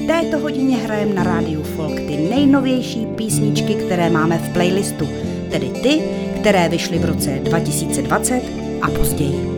v této hodině hrajeme na rádiu Folk ty nejnovější písničky, které máme v playlistu, tedy ty, které vyšly v roce 2020 a později.